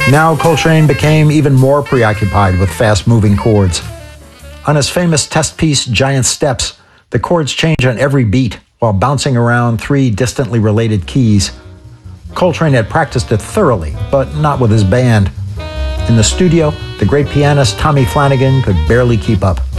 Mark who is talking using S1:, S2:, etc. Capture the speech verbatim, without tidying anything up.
S1: Now Coltrane became even more preoccupied with fast-moving chords. On his famous test piece, Giant Steps, the chords change on every beat while bouncing around three distantly related keys. Coltrane had practiced it thoroughly, but not with his band. In the studio, the great pianist Tommy Flanagan could barely keep up.